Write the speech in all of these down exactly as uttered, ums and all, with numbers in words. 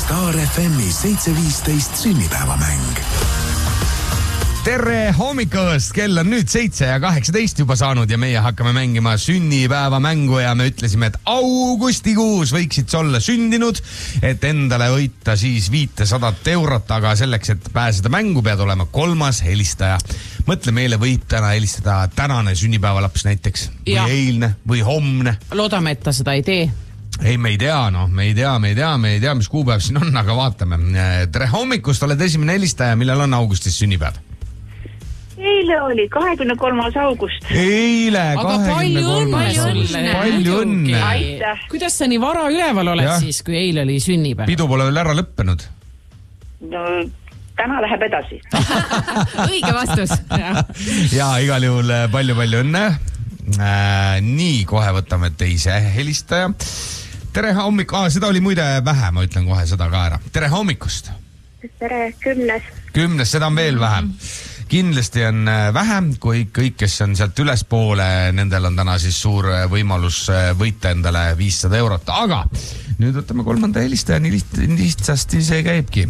Star F M-i seitse viisteist sünnipäevamäng. Tere hommikust, kell on nüüd seitse ja kaheksateist juba saanud ja meie hakkame mängima sünnipäevamängu ja me ütlesime, et augustikuus võiksid olla sündinud, et endale võita siis viitesadat eurot, aga selleks, et pääseda mängu, pead olema kolmas helistaja. Mõtle, meile võib täna helistada tänane sünnipäevalaps näiteks või ja. eilne või homne. Loodame, et ta seda ei tee. Ei, me ei tea, noh, me ei tea, me ei tea, me ei tea, mis kuupäev siin on, aga vaatame. Tere hommikust, oled esimene helistaja, millal on augustis sünnipäev? Eile oli kahekümne kolmas august. Eile, kahekümne kolmas august. Palju õnne. Aitäh. Kuidas sa nii vara üleval oled ja. siis, kui eile oli sünnipäev? Pidu pole veel ära lõppenud. No, täna läheb edasi. Õige vastus. ja. ja igal juhul palju-palju õnne. Äh, nii, kohe võtame teise helistaja. Tere hommik... Ah, seda oli muide vähe, ma ütlen kohe seda ka ära. Tere hommikust. Tere, kümnes. Kümnes, seda on veel vähem. Kindlasti on vähem, kui kõik, kes on sealt ülespoole, nendel on täna siis suur võimalus võita endale viissada eurot. Aga nüüd võtame kolmanda helistaja, nii liht, lihtsasti see käibki.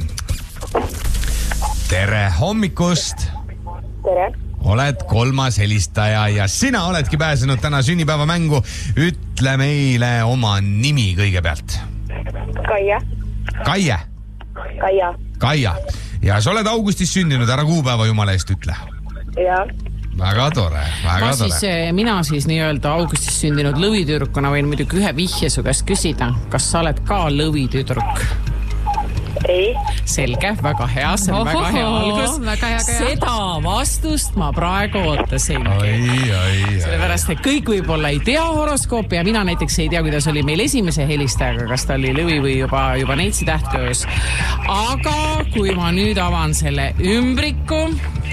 Tere hommikust. Tere. Oled kolmas helistaja ja sina oledki pääsenud täna sünnipäevamängu. Ütle meile oma nimi kõigepealt. Kaia. Kaie. Kaia. Kaia. Ja sa oled augustis sündinud, ära kuupäeva jumala eest ütle. Ja. Väga tore, väga ma tore. Siis, mina siis nii-öelda augustis sündinud lõvitüdrukuna võin muidugi ühe vihje su käest küsida. Kas sa oled ka lõvitüdruk? Ei. Selge, väga hea, see on Ohoho, väga hea algus. Väga hea, hea. Seda vastust ma praegu ootasingi. Oi, oi, Sellepärast, et kõik võib-olla ei tea horoskoopi ja mina näiteks ei tea, kuidas oli meil esimese helistajaga, kas ta oli lõvi või juba, juba neitsi tähtköös. Aga kui ma nüüd avan selle ümbriku,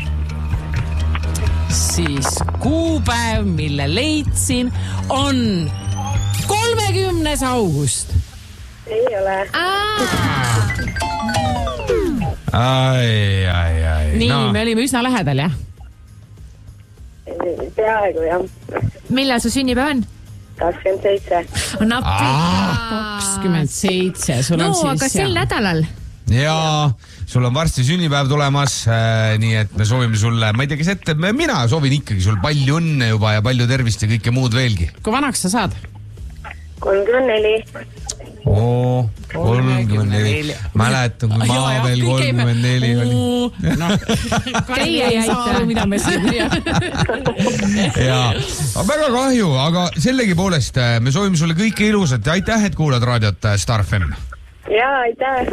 siis kuupäev, mille leidsin, on kolmekümnes august. Ei ole. Ai, ai, ai. Nii, no. Me olime üsna lähedal, jah? Peaaegu, jah. Millal su sünnipäev on? kakskümmend seitse. On appi. kakskümmend seitse. Sul no, on siis, aga sel ja. nädalal. Jaa, sul on varsti sünnipäev tulemas, äh, nii et me soovime sulle, ma ei tea, kes ette, mina soovin ikkagi sul palju õnne juba ja palju tervist ja kõike muud veelgi. Kui vanaks sa saad? kolmkümmend neli. Oo, kolmkümmend neli. Mäletan, kui ma ja, veel kolmkümmend neli oli. No, teie ei saa, mida me siin jaa, väga kahju, aga sellegi poolest me soovime sulle kõike ilusat ja aitäh, et kuulad raadiot Star F M. Jaa, aitäh.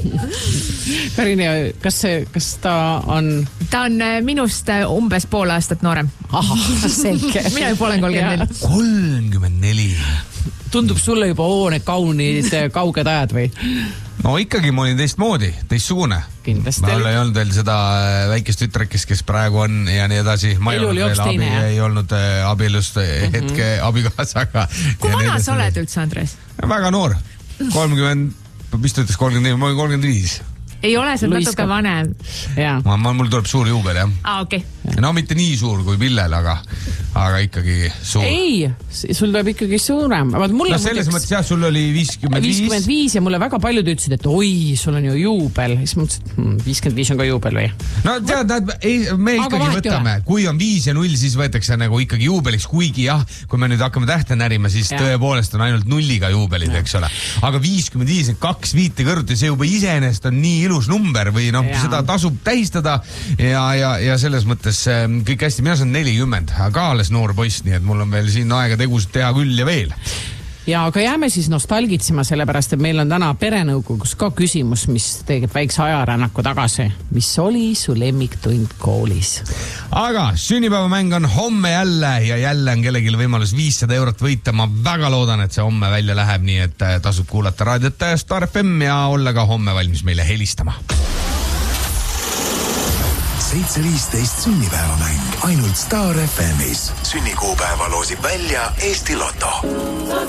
Karini, kas, see, kas ta on... Ta on minust umbes pool aastat noorem. Aha, selge. Mina juba olen kolmkümmend neli. kolmkümmend neli. Tundub sulle juba oo, need kaunid kauged ajad või? No ikkagi ma olin teistmoodi, teistsugune. Kindlasti. Ma ei olnud veel seda väikest tütrekest, kes praegu on ja nii edasi. Ma ei olnud veel abi, ei olnud abielust hetke mm-hmm. abikaasaga. Kui vana sa oled üldse, Andres? Väga noor. kolmkümmend, mis ta ütles kolmkümmend neli, ma olin kolmkümmend viis. Ei ole, see on natuke vanem. Ma, ma, mul tuleb suur juubel, jah. Ah, okei. Okay. No mitte nii suur kui Pillel, aga, aga ikkagi suur. Ei, sul tuleb ikkagi suurem. No selles mõttes, jah, sul oli viiskümmend viis. viiskümmend viis ja mulle väga paljud ütlesid, et oi, sul on ju juubel. Siis ma mõtlesin, et viiskümmend viis on ka juubel või? No tead, nad, ei, me aga ikkagi võtame. Kui on viis ja null, siis võetakse nagu ikkagi juubeliks, kuigi jah, kui me nüüd hakkame tähte närima, siis ja. tõepoolest on ainult nulliga juubelid, eks ole. Aga viiskümmend viis on kaks viite kõrvuti, see juba iseenest on nii ilus number või noh, seda tasub tähistada ja, ja, ja selles mõttes kõik hästi, mina saan nelikümmend, ka alles noor poiss, nii et mul on veel siin aega tegusid teha küll ja veel. Ja aga jääme siis nostalgitsema, sellepärast, et meil on täna perenõukogus ka küsimus, mis teeb väikse ajarännaku tagasi. Mis oli su lemmiktund koolis? Aga sünnipäevamäng on homme jälle ja jälle on kellelgi võimalus viissada eurot võita. Ma väga loodan, et see homme välja läheb, nii et tasub kuulata raadiot Star F M ja olla ka homme valmis meile helistama. seitse viisteist sünnipäevamäng ainult Star F M-is. Sünnikuupäeva loosib välja Eesti Loto.